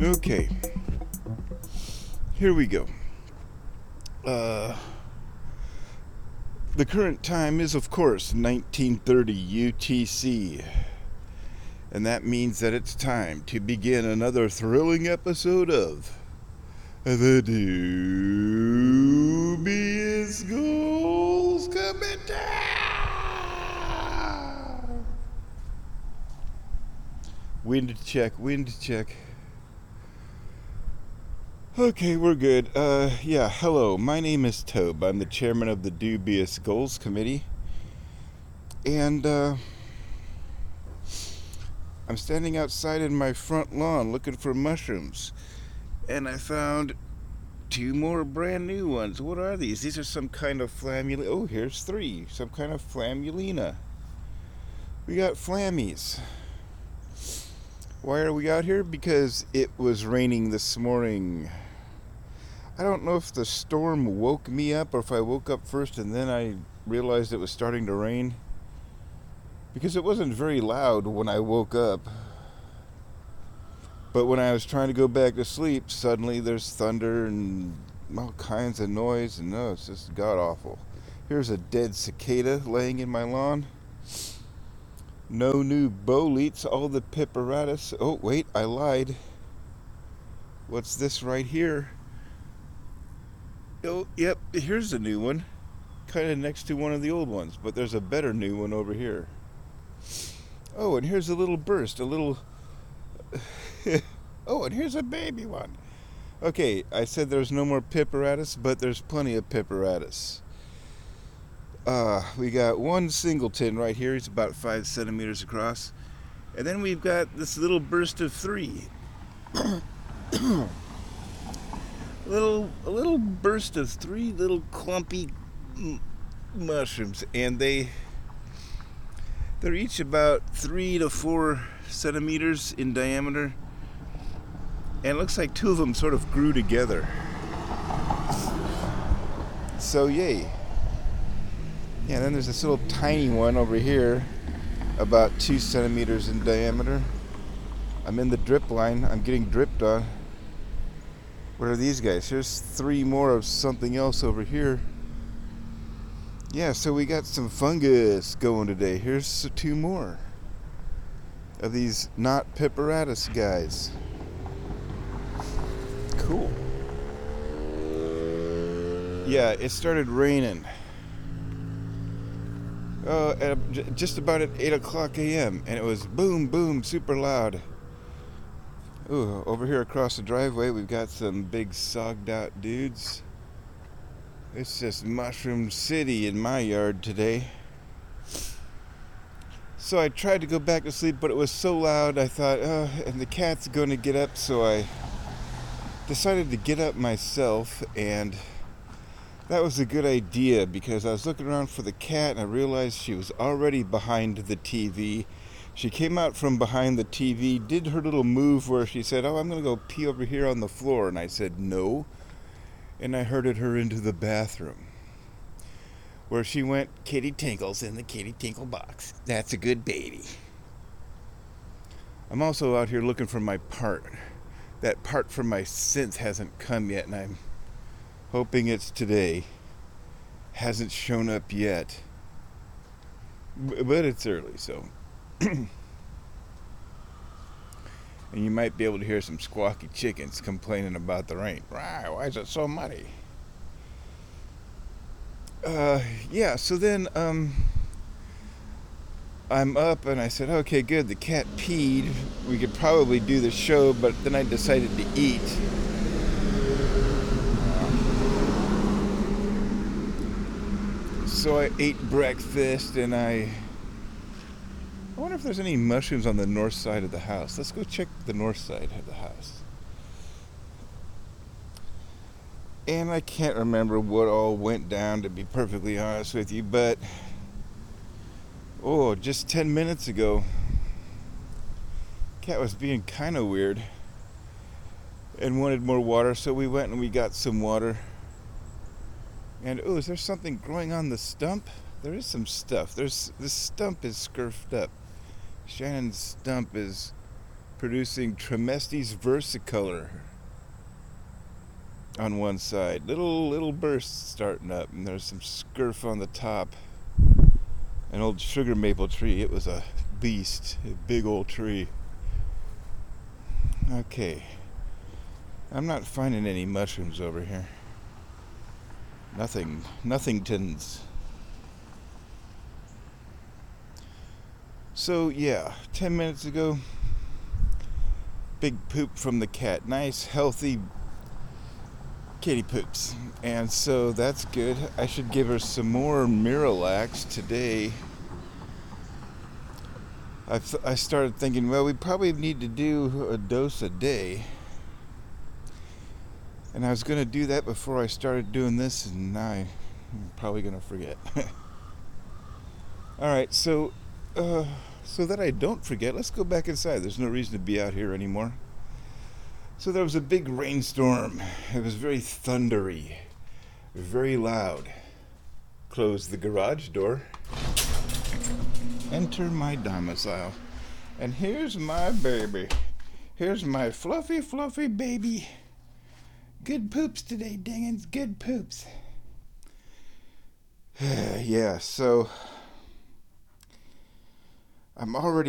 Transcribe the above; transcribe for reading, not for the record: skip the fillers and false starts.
Okay, here we go. The current time is, of course, 1930 UTC. And that means that it's time to begin another thrilling episode of The Dubious Goals Committee. Wind check, wind check. Okay, we're good. Hello. My name is Tobe. I'm the chairman of the Dubious Goals Committee. And, I'm standing outside in my front lawn looking for mushrooms. And I found two more brand new ones. What are these? These are some kind of flammulina. Oh, here's three. Some kind of flammulina. We got flammies. Why are we out here? Because it was raining this morning. I don't know if the storm woke me up or if I woke up first and then I realized it was starting to rain. Because it wasn't very loud when I woke up. But when I was trying to go back to sleep, suddenly there's thunder and all kinds of noise, and no, it's just god-awful. Here's a dead cicada laying in my lawn. No new boletes, all the pipparatus. Oh, wait, I lied. What's this right here? Oh, yep, here's a new one. Kind of next to one of the old ones, but there's a better new one over here. Oh, and here's a little burst, a little... Oh, and here's a baby one. Okay, I said there's no more pipparatus, but there's plenty of pipparatus. We got one singleton right here. He's about 5 centimeters across. And then we've got this little burst of three. a little burst of three little clumpy mushrooms. And they're each about 3 to 4 centimeters in diameter. And it looks like two of them sort of grew together. So yay. Yeah, and then there's this little tiny one over here, about 2 centimeters in diameter. I'm in the drip line. I'm getting dripped on. What are these guys? Here's 3 more of something else over here. Yeah, so we got some fungus going today. Here's 2 more of these not pipparatus guys. Cool. Yeah, it started raining. Just about at 8 o'clock a.m. And it was boom, boom, super loud. Ooh, over here across the driveway, we've got some big sogged out dudes. It's just Mushroom City in my yard today. So I tried to go back to sleep, but it was so loud, I thought, and the cat's going to get up, so I decided to get up myself, and that was a good idea because I was looking around for the cat and I realized she was already behind the TV. She came out from behind the TV, did her little move where she said, "Oh, I'm going to go pee over here on the floor." And I said, "No." And I herded her into the bathroom where she went, "Kitty tinkles in the kitty tinkle box. That's a good baby." I'm also out here looking for my part. That part for my synth hasn't come yet, and I'm hoping it's today. Hasn't shown up yet. But it's early, so. And you might be able to hear some squawky chickens complaining about the rain. Why is it so muddy? Yeah, so then, I'm up and I said, okay, good, the cat peed. We could probably do the show, but then I decided to eat. So I ate breakfast and I wonder if there's any mushrooms on the north side of the house. Let's go check the north side of the house. And I can't remember what all went down, to be perfectly honest with you, but just 10 minutes ago, cat was being kind of weird and wanted more water, so we went and we got some water. And is there something growing on the stump? There is some stuff. This stump is scurfed up. Shannon's stump is producing Trimestes versicolor on one side. Little bursts starting up, and there's some scurf on the top. An old sugar maple tree. It was a beast, a big old tree. Okay, I'm not finding any mushrooms over here. Nothingtons. So yeah, 10 minutes ago, big poop from the cat. Nice, healthy kitty poops. And so that's good. I should give her some more Miralax today. I started thinking, well, we probably need to do a dose a day. And I was going to do that before I started doing this, and now I'm probably going to forget. Alright, so that I don't forget, let's go back inside. There's no reason to be out here anymore. So there was a big rainstorm. It was very thundery, very loud. Close the garage door. Enter my domicile. And here's my baby. Here's my fluffy baby. Good poops today, dingins. Good poops. Yeah, so I'm already